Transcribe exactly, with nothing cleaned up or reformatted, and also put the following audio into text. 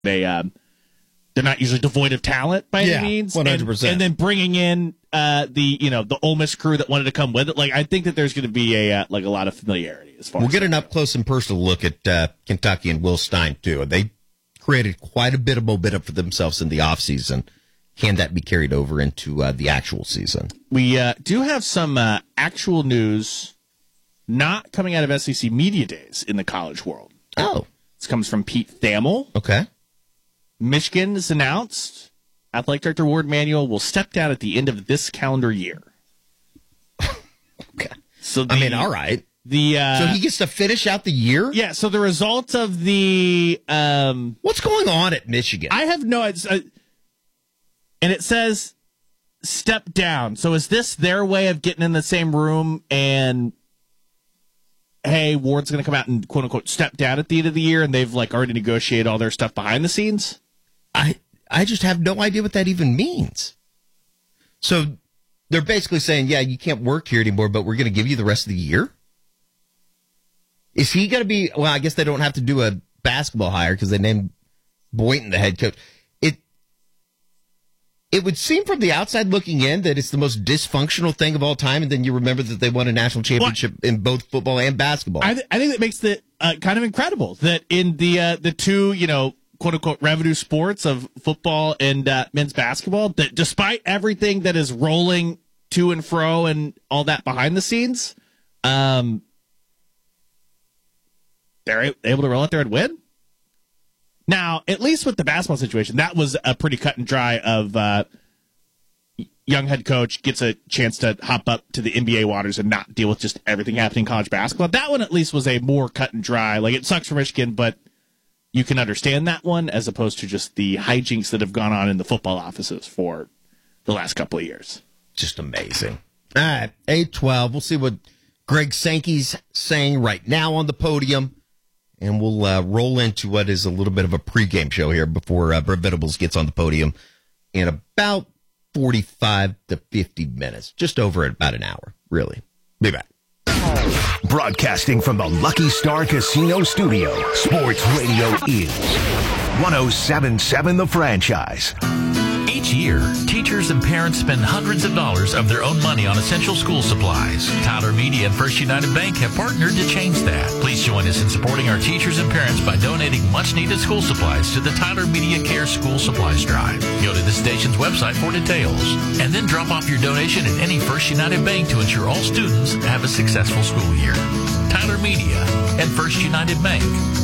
they um, they're not usually devoid of talent by yeah, any means. one hundred percent. And, and then bringing in uh, the you know the Ole Miss crew that wanted to come with it. Like I think that there's going to be a uh, like a lot of familiarity as far. We'll as get an up close and personal look at uh, Kentucky and Will Stein too. They created quite a bit of momentum for themselves in the offseason. Can that be carried over into uh, the actual season? We uh, do have some uh, actual news not coming out of S E C Media Days in the college world. Oh. This comes from Pete Thamel. Okay. Michigan has announced Athletic Director Ward Manuel will step down at the end of this calendar year. Okay. So the, I mean, all right. The uh, so he gets to finish out the year? Yeah, so the result of the... Um, What's going on at Michigan? I have no... It's, uh, and it says step down. So is this their way of getting in the same room and... hey, Ward's going to come out and quote-unquote step down at the end of the year, and they've like already negotiated all their stuff behind the scenes? I I just have no idea what that even means. So they're basically saying, yeah, you can't work here anymore, but we're going to give you the rest of the year? Is he going to be, well, I guess they don't have to do a basketball hire because they named Boynton the head coach. It It would seem from the outside looking in that it's the most dysfunctional thing of all time, and then you remember that they won a national championship well, in both football and basketball. I, th- I think that makes it uh, kind of incredible that in the uh, the two, you know, quote unquote revenue sports of football and uh, men's basketball, that despite everything that is rolling to and fro and all that behind the scenes, um, they're able to roll out there and win. Now, at least with the basketball situation, that was a pretty cut and dry of uh, young head coach gets a chance to hop up to the N B A waters and not deal with just everything happening in college basketball. That one at least was a more cut and dry. Like, it sucks for Michigan, but you can understand that one as opposed to just the hijinks that have gone on in the football offices for the last couple of years. Just amazing. All right, eight twelve. We'll see what Greg Sankey's saying right now on the podium. And we'll uh, roll into what is a little bit of a pregame show here before uh, Brent Venables gets on the podium in about forty-five to fifty minutes. Just over at about an hour, really. Be back. Broadcasting from the Lucky Star Casino Studio, Sports Radio is one oh seven point seven The Franchise. Each year, teachers and parents spend hundreds of dollars of their own money on essential school supplies. Tyler Media and First United Bank have partnered to change that. Please join us in supporting our teachers and parents by donating much-needed school supplies to the Tyler Media Care School Supplies Drive. Go to the station's website for details, and then drop off your donation at any First United Bank to ensure all students have a successful school year. Tyler Media and First United Bank.